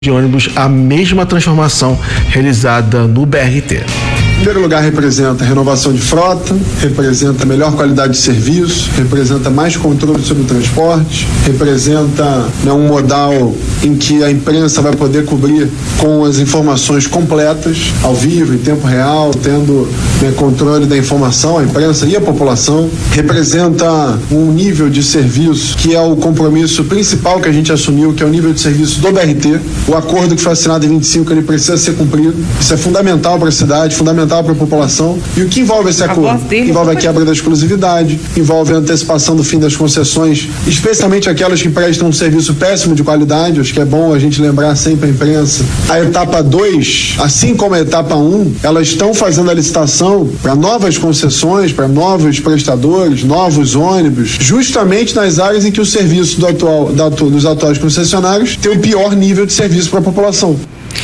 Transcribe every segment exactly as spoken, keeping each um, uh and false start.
de ônibus a mesma transformação realizada no B R T. Em primeiro lugar, representa renovação de frota, representa melhor qualidade de serviço, representa mais controle sobre o transporte, representa né, um modal em que a imprensa vai poder cobrir com as informações completas, ao vivo, em tempo real, tendo né, controle da informação, a imprensa e a população. Representa um nível de serviço que é o compromisso principal que a gente assumiu, que é o nível de serviço do B R T. O acordo que foi assinado em vinte e cinco, ele precisa ser cumprido. Isso é fundamental para a cidade, fundamental para a população. E o que envolve esse acordo? Envolve a quebra da exclusividade, envolve a antecipação do fim das concessões, especialmente aquelas que prestam um serviço péssimo de qualidade. Acho que é bom a gente lembrar sempre a imprensa. A etapa dois, assim como a etapa um, elas estão fazendo a licitação para novas concessões, para novos prestadores, novos ônibus, justamente nas áreas em que o serviço do atual, da, dos atuais concessionários tem o pior nível de serviço para a população.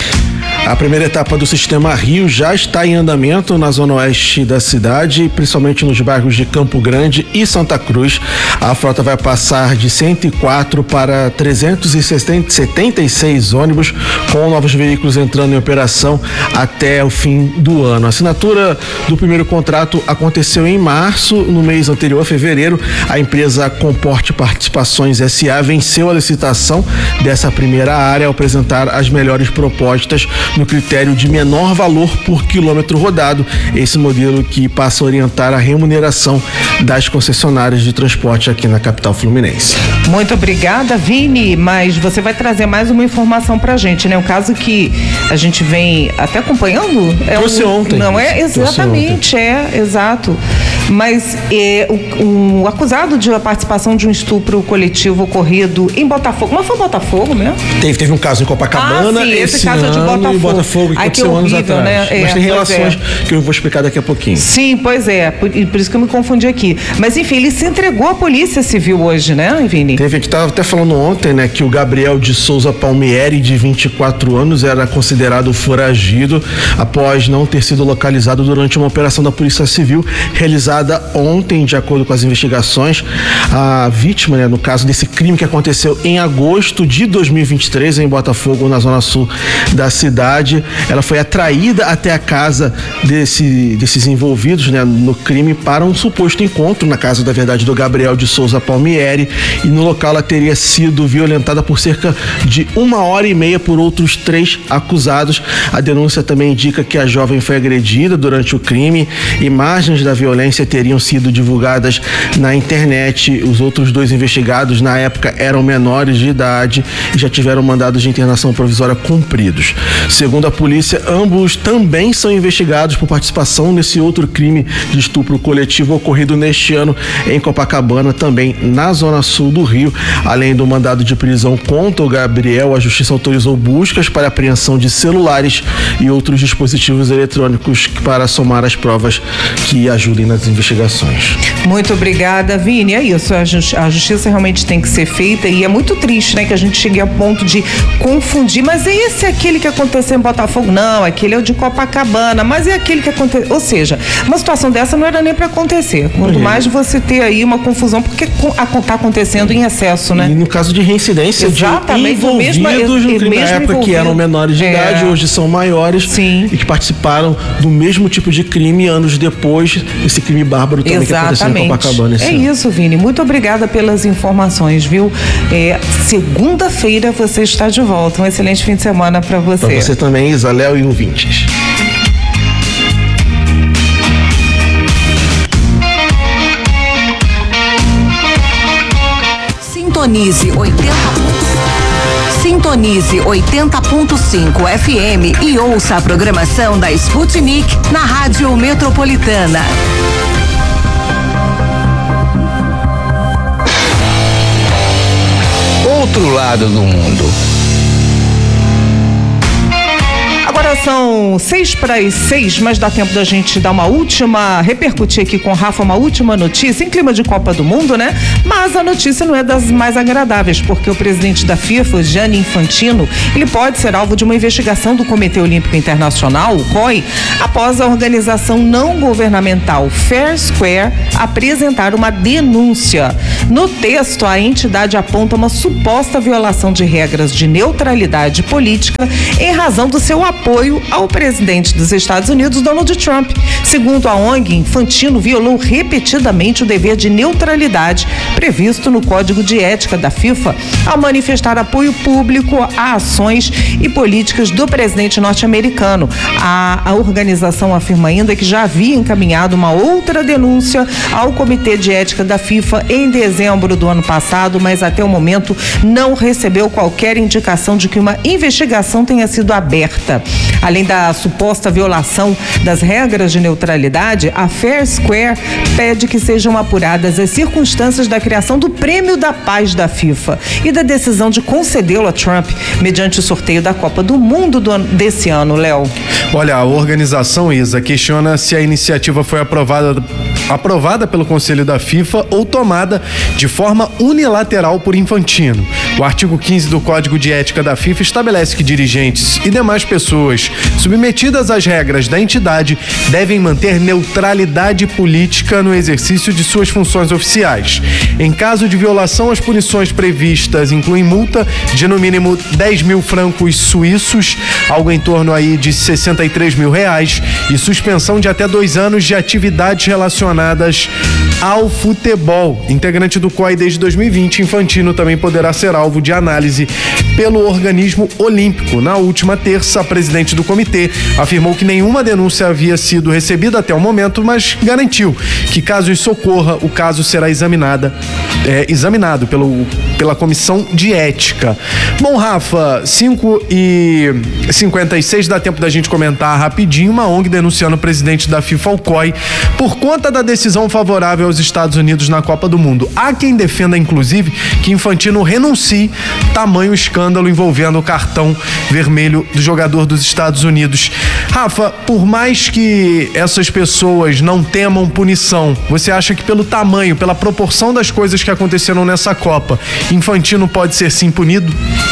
A primeira etapa do Sistema Rio já está em andamento na zona oeste da cidade, principalmente nos bairros de Campo Grande e Santa Cruz. A frota vai passar de cento e quatro para trezentos e setenta e seis ônibus, com novos veículos entrando em operação até o fim do ano. A assinatura do primeiro contrato aconteceu em março. No mês anterior, fevereiro, a empresa Comporte Participações S A venceu a licitação dessa primeira área ao apresentar as melhores propostas no critério de menor valor por quilômetro rodado, esse modelo que passa a orientar a remuneração das concessionárias de transporte aqui na capital fluminense. Muito obrigada, Vini, mas você vai trazer mais uma informação pra gente, né? Um caso que a gente vem até acompanhando. É Trouxe um, ontem. Não é? Exatamente, é, exato. Mas é, o, o acusado de a participação de um estupro coletivo ocorrido em Botafogo, mas foi Botafogo mesmo? Teve, teve um caso em Copacabana, ah, sim, esse, esse caso ano, é de Botafogo. Botafogo que Ai, aconteceu que horrível, anos atrás. Né? É, mas tem relações é. que eu vou explicar daqui a pouquinho. Sim, pois é, por, por isso que eu me confundi aqui. Mas enfim, ele se entregou à Polícia Civil hoje, né, Vini? Teve, a gente estava até falando ontem, né, que o Gabriel de Souza Palmieri, de vinte e quatro anos, era considerado foragido após não ter sido localizado durante uma operação da Polícia Civil realizada ontem, de acordo com as investigações. A vítima, né, no caso desse crime que aconteceu em agosto de dois mil e vinte e três, em Botafogo, na zona sul da cidade, ela foi atraída até a casa desse, desses envolvidos, né, no crime para um suposto encontro na casa da verdade do Gabriel de Souza Palmieri, e no local ela teria sido violentada por cerca de uma hora e meia por outros três acusados. A denúncia também indica que a jovem foi agredida durante o crime. Imagens da violência teriam sido divulgadas na internet. Os outros dois investigados na época eram menores de idade e já tiveram mandados de internação provisória cumpridos. Segundo a polícia, ambos também são investigados por participação nesse outro crime de estupro coletivo ocorrido neste ano em Copacabana, também na zona sul do Rio. Além do mandado de prisão contra o Gabriel, a justiça autorizou buscas para apreensão de celulares e outros dispositivos eletrônicos para somar as provas que ajudem nas investigações. Muito obrigada, Vini. É isso, a, justi- a justiça realmente tem que ser feita, e é muito triste, né, que a gente chegue a ponto de confundir, mas é esse aquele que aconteceu em Botafogo? Não, aquele é o de Copacabana, mas é aquele que aconteceu, ou seja, uma situação dessa não era nem para acontecer, quanto mais você ter aí uma confusão, porque está acontecendo em excesso, né? E no caso de reincidência, exatamente, de envolvidos mesmo, no crime, na época envolvido. que eram menores de é. idade, hoje são maiores. Sim. E que participaram do mesmo tipo de crime anos depois, esse crime bárbaro também exatamente. Que aconteceu em Copacabana esse É ano. isso, Vini, muito obrigada pelas informações, viu? É, segunda-feira você está de volta, um excelente fim de semana para você. Para você também, Isa, Léo e ouvintes. Sintonize oitenta. Sintonize oitenta ponto cinco F M e ouça a programação da Sputnik na Rádio Metropolitana. Outro lado do mundo. Agora são seis para as seis, mas dá tempo da gente dar uma última, repercutir aqui com o Rafa uma última notícia em clima de Copa do Mundo, né? Mas a notícia não é das mais agradáveis, porque o presidente da FIFA, Gianni Infantino, ele pode ser alvo de uma investigação do Comitê Olímpico Internacional, o C O I, após a organização não governamental Fair Square apresentar uma denúncia. No texto, a entidade aponta uma suposta violação de regras de neutralidade política em razão do seu apoio ao presidente dos Estados Unidos, Donald Trump. Segundo a O N G, Infantino violou repetidamente o dever de neutralidade previsto no Código de Ética da FIFA ao manifestar apoio público a ações e políticas do presidente norte-americano. A, a organização afirma ainda que já havia encaminhado uma outra denúncia ao Comitê de Ética da FIFA em dezembro do ano passado, mas até o momento não recebeu qualquer indicação de que uma investigação tenha sido aberta. Além da suposta violação das regras de neutralidade, a Fair Square pede que sejam apuradas as circunstâncias da criação do Prêmio da Paz da FIFA e da decisão de concedê-lo a Trump mediante o sorteio da Copa do Mundo do ano, desse ano, Léo. Olha, a organização, Isa, questiona se a iniciativa foi aprovada, aprovada pelo Conselho da FIFA ou tomada de forma unilateral por Infantino. O artigo quinze do Código de Ética da FIFA estabelece que dirigentes e demais pessoas submetidas às regras da entidade devem manter neutralidade política no exercício de suas funções oficiais. Em caso de violação, as punições previstas incluem multa de no mínimo dez mil francos suíços, algo em torno aí de sessenta e três mil reais, e suspensão de até dois anos de atividades relacionadas ao futebol. Integrante do C O I desde dois mil e vinte, Infantino também poderá ser alvo de análise pelo organismo olímpico. Na última terça, a presidente do comitê afirmou que nenhuma denúncia havia sido recebida até o momento, mas garantiu que, caso isso ocorra, o caso será examinada, é, examinado pelo, pela comissão de ética. Bom, Rafa, cinco e cinquenta e seis, dá tempo da gente comentar rapidinho. Uma O N G denunciando o presidente da FIFA, o C O I, por conta da decisão favorável aos Estados Unidos na Copa do Mundo. Há quem defenda, inclusive, que Infantino renuncie, tamanho escândalo envolvendo o cartão vermelho do jogador dos Estados Unidos. Rafa, por mais que essas pessoas não temam punição, você acha que pelo tamanho, pela proporção das coisas que aconteceram nessa Copa, Infantino pode ser sim punido?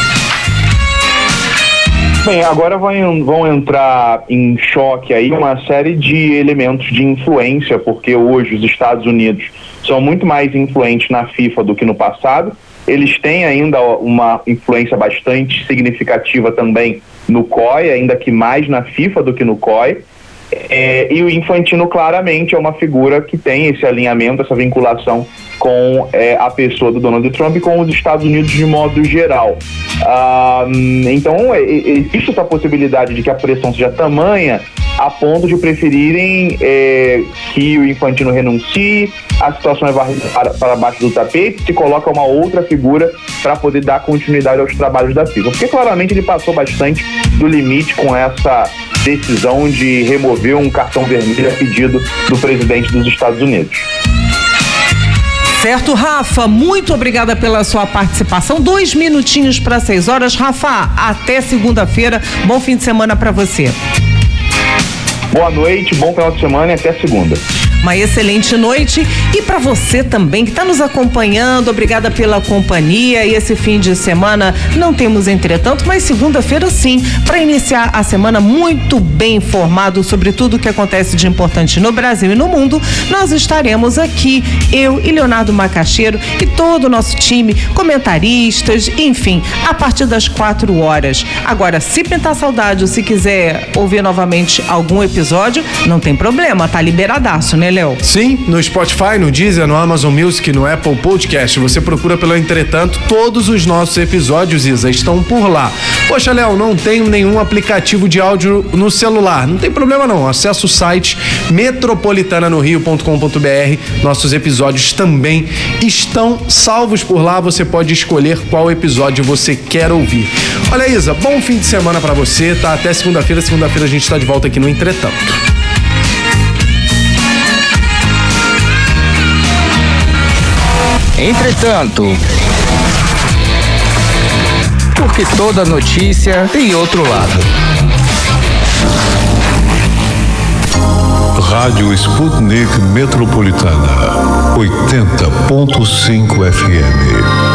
Bem, agora vão, vão entrar em choque aí uma série de elementos de influência, porque hoje os Estados Unidos são muito mais influentes na FIFA do que no passado. Eles têm ainda uma influência bastante significativa também no C O I, ainda que mais na FIFA do que no C O I. É, e o Infantino claramente é uma figura que tem esse alinhamento, essa vinculação com é, a pessoa do Donald Trump e com os Estados Unidos de modo geral. Ah, então é, existe essa possibilidade de que a pressão seja tamanha a ponto de preferirem é, que o Infantino renuncie, a situação é varrida para, para baixo do tapete, se coloca uma outra figura para poder dar continuidade aos trabalhos da FIFA. Porque claramente ele passou bastante do limite com essa decisão de remover um cartão vermelho a pedido do presidente dos Estados Unidos. Certo, Rafa, muito obrigada pela sua participação. Dois minutinhos para seis horas. Rafa, até segunda-feira. Bom fim de semana para você. Boa noite, bom final de semana e até segunda. Uma excelente noite e para você também que está nos acompanhando, obrigada pela companhia. E esse fim de semana não temos entretanto, mas segunda-feira sim, para iniciar a semana muito bem informado sobre tudo o que acontece de importante no Brasil e no mundo. Nós estaremos aqui, eu e Leonardo Macaxeiro e todo o nosso time, comentaristas, enfim, a partir das quatro horas. Agora, se pintar saudade ou se quiser ouvir novamente algum episódio, não tem problema, tá liberadaço, né, Léo? Sim, no Spotify, no Deezer, no Amazon Music, no Apple Podcast. Você procura pelo Entretanto, todos os nossos episódios, Isa, estão por lá. Poxa, Léo, não tenho nenhum aplicativo de áudio no celular. Não tem problema não, acessa o site metropolitana no rio ponto com ponto b r. Nossos episódios também estão salvos por lá. Você pode escolher qual episódio você quer ouvir. Olha, Isa, bom fim de semana pra você, tá? Até segunda-feira. Segunda-feira a gente tá de volta aqui no Entretanto. Entretanto, porque toda notícia tem outro lado. Rádio Sputnik Metropolitana, oitenta ponto cinco F M.